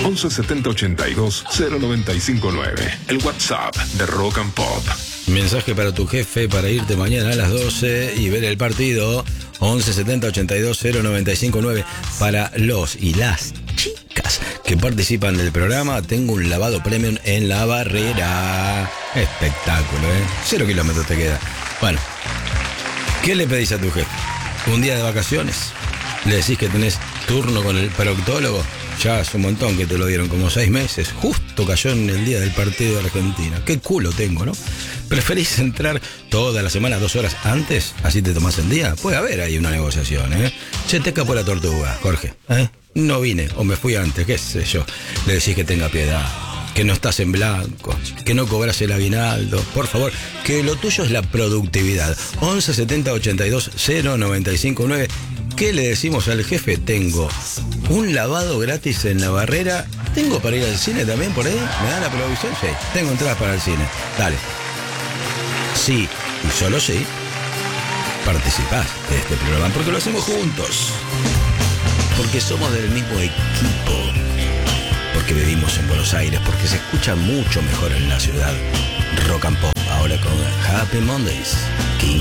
11 70 82 0959. El WhatsApp de Rock and Pop. Mensaje para tu jefe para irte mañana a las 12 y ver el partido. 11 70 82 0959. Para los y las chicas que participan del programa, tengo un lavado premium en La Barrera. Espectáculo, 0 kilómetros te queda. Bueno, ¿qué le pedís a tu jefe? ¿Un día de vacaciones? ¿Le decís que tenés turno con el proctólogo? Ya hace un montón que te lo dieron, como 6 meses. Justo cayó en el día del partido de Argentina. Qué culo tengo, ¿no? ¿Preferís entrar toda la semana 2 horas antes? ¿Así te tomás el día? Puede haber ahí una negociación, Che, te escapó la tortuga, Jorge. No vine, o me fui antes, qué sé yo. Le decís que tenga piedad, que no estás en blanco, que no cobras el aguinaldo. Por favor, que lo tuyo es la productividad. 11 70 82 0959. ¿Qué le decimos al jefe? Tengo un lavado gratis en La Barrera. ¿Tengo para ir al cine también por ahí? ¿Me da la provisión? Sí, tengo entradas para el cine. Dale. Sí, y solo sí, participás de este programa, porque lo hacemos juntos. Porque somos del mismo equipo. Porque vivimos en Buenos Aires, porque se escucha mucho mejor en la ciudad. Rock and Pop, ahora con Happy Mondays.